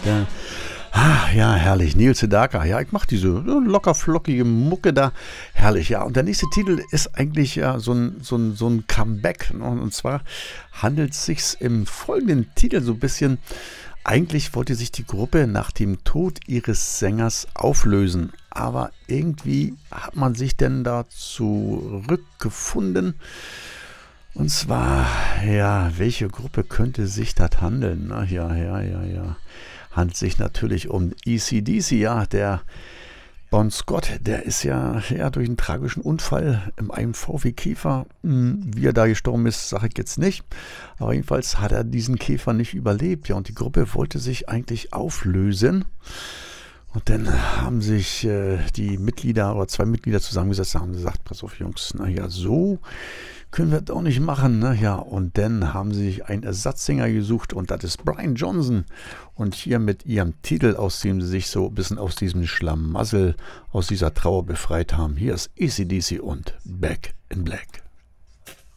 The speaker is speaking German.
Da. Ja, herrlich. Neil Sedaka. Ja, ich mache diese locker flockige Mucke da. Herrlich, ja. Und der nächste Titel ist eigentlich ja so ein Comeback. Ne? Und zwar handelt es sich im folgenden Titel so ein bisschen. Eigentlich wollte sich die Gruppe nach dem Tod ihres Sängers auflösen. Aber irgendwie hat man sich denn da zurückgefunden. Und zwar, ja, welche Gruppe könnte sich das handeln? Na, ja. Handelt sich natürlich um AC/DC, ja, der Bon Scott, der ist ja durch einen tragischen Unfall in einem VW Käfer, wie er da gestorben ist, sage ich jetzt nicht, aber jedenfalls hat er diesen Käfer nicht überlebt, ja, und die Gruppe wollte sich eigentlich auflösen. Und dann haben sich die Mitglieder oder zwei Mitglieder zusammengesetzt und haben gesagt, pass auf Jungs, naja, so können wir das auch nicht machen. Ne? Ja, und dann haben sie sich einen Ersatzsänger gesucht und das ist Brian Johnson. Und hier mit ihrem Titel, aus dem sie sich so ein bisschen aus diesem Schlamassel, aus dieser Trauer befreit haben. Hier ist AC/DC und Back in Black.